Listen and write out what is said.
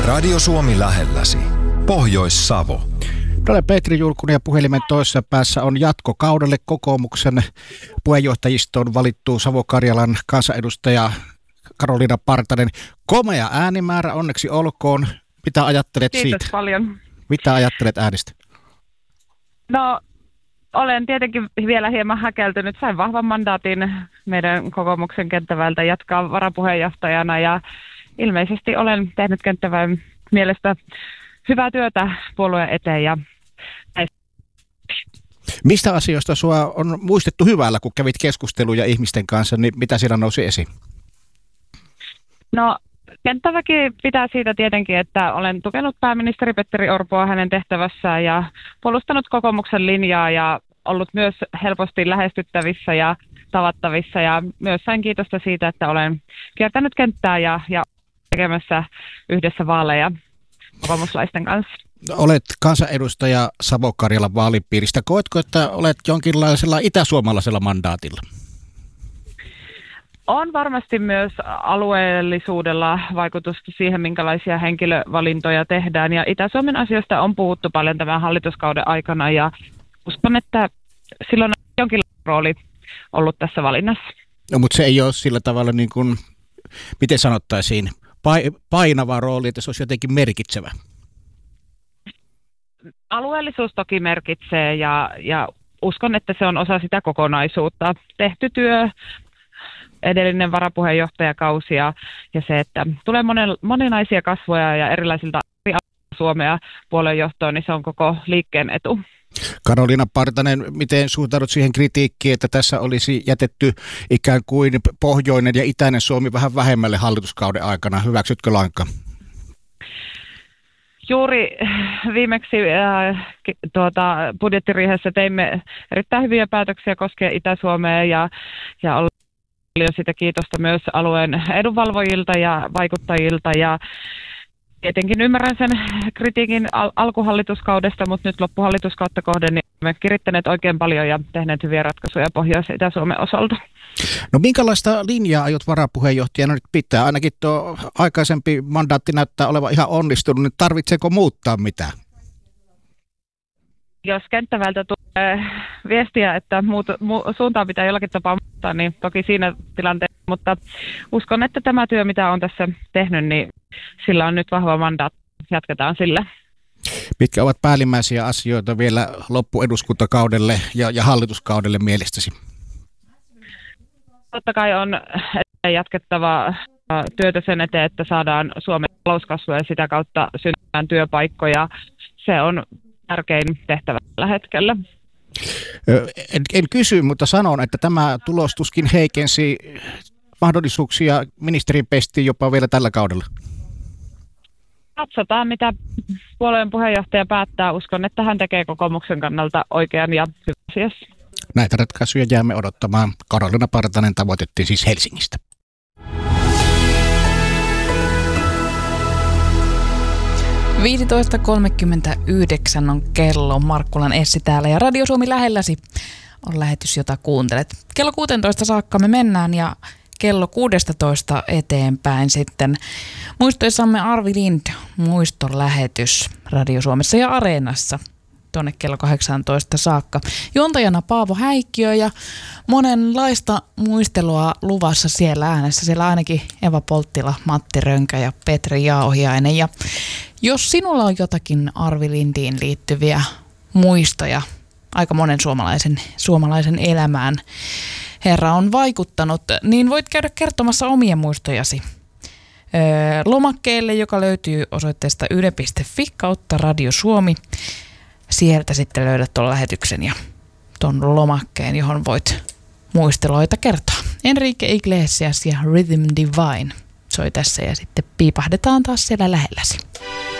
Radio Suomi lähelläsi. Pohjois-Savo. Olen Petri Julkunen ja puhelimen toisessa päässä on jatko kaudelle. Kokoomuksen puheenjohtajistoon valittu Savo-Karjalan kansanedustaja Karoliina Partanen. Komea äänimäärä, onneksi olkoon. Mitä ajattelet siitä? Kiitos paljon. Mitä ajattelet äänestä? No, olen tietenkin vielä hieman häkeltynyt. Sain vahvan mandaatin meidän kokoomuksen kenttäväeltä jatkaa varapuheenjohtajana ja ilmeisesti olen tehnyt kenttäväen mielestä hyvää työtä puolueen eteen. Mistä asioista sua on muistettu hyvällä, kun kävit keskusteluja ihmisten kanssa, niin mitä siellä nousi esiin? No, kenttäväki pitää siitä tietenkin, että olen tukenut pääministeri Petteri Orpoa hänen tehtävässään ja puolustanut kokoomuksen linjaa ja ollut myös helposti lähestyttävissä ja tavattavissa. Ja myös sain kiitosta siitä, että olen kiertänyt kenttää ja tekemässä yhdessä vaaleja kokoomuslaisten kanssa. Olet kansanedustaja Savo-Karjalan vaalipiiristä. Koetko, että olet jonkinlaisella itäsuomalaisella mandaatilla? On varmasti myös alueellisuudella vaikutusta siihen, minkälaisia henkilövalintoja tehdään. Ja Itä-Suomen asioista on puhuttu paljon tämän hallituskauden aikana ja uskon, että silloin on jonkinlainen rooli ollut tässä valinnassa. No, mutta se ei ole sillä tavalla, niin kuin, miten sanottaisiin, painava rooli, että se olisi jotenkin merkitsevä. Alueellisuus toki merkitsee ja uskon, että se on osa sitä kokonaisuutta. Tehty työ, edellinen varapuheenjohtajakausi ja se, että tulee moninaisia kasvoja ja erilaisilta Suomea puolueenjohtoon, niin se on koko liikkeen etu. Karoliina Partanen, miten suhtaudut siihen kritiikkiin, että tässä olisi jätetty ikään kuin pohjoinen ja itäinen Suomi vähän vähemmälle hallituskauden aikana? Hyväksytkö lainkaan? Juuri viimeksi budjettiriihessä teimme erittäin hyviä päätöksiä koskien Itä-Suomea ja oli jo sitä kiitosta myös alueen edunvalvojilta ja vaikuttajilta ja tietenkin ymmärrän sen kritiikin alkuhallituskaudesta, mutta nyt loppuhallituskautta kohden niin olemme kirittäneet oikein paljon ja tehneet hyviä ratkaisuja Pohjois- ja Itä-Suomen osalta. No minkälaista linjaa aiot varapuheenjohtajana nyt pitää? Ainakin tuo aikaisempi mandaatti näyttää olevan ihan onnistunut. Nyt tarvitseeko muuttaa mitään? Jos kenttäväeltä tulee viestiä, että suuntaan pitää jollakin tapaa muuttaa, niin toki siinä tilanteessa, mutta uskon, että tämä työ, mitä on tässä tehnyt, niin sillä on nyt vahva mandaatti. Jatketaan sillä. Mitkä ovat päällimmäisiä asioita vielä loppueduskuntakaudelle ja hallituskaudelle mielestäsi? Totta kai on jatkettava työtä sen eteen, että saadaan Suomen talouskasvua ja sitä kautta syntymään työpaikkoja. Se on tärkein tehtävä tällä hetkellä. En kysy, mutta sanon, että tämä tulos tuskin heikensi mahdollisuuksia ministerin pestiin jopa vielä tällä kaudella. Katsotaan, mitä puolueen puheenjohtaja päättää. Uskon, että hän tekee kokoomuksen kannalta oikean ja hyvän asiassa. Näitä ratkaisuja jäämme odottamaan. Karoliina Partanen tavoitettiin siis Helsingistä. – 15.39 on kello. Markkulan Essi täällä ja Radio Suomi lähelläsi on lähetys, jota kuuntelet. Kello 16 saakka me mennään ja kello 16 eteenpäin sitten muistoissamme Arvi Lind muistolähetys Radio Suomessa ja Areenassa tuonne kello 18 saakka. Juontajana Paavo Häikkiö ja monenlaista muistelua luvassa siellä äänessä. Siellä ainakin Eva Polttila, Matti Rönkä ja Petri Jauhiainen. Ja jos sinulla on jotakin Arvi Lindiin liittyviä muistoja aika monen suomalaisen elämään Herra on vaikuttanut, niin voit käydä kertomassa omia muistojasi lomakkeelle, joka löytyy osoitteesta yle.fi kautta Radio Suomi. Sieltä sitten löydät tuon lähetyksen ja tuon lomakkeen, johon voit muisteloita kertoa. Enrique Iglesias ja Rhythm Divine soi tässä ja sitten piipahdetaan taas siellä lähelläsi.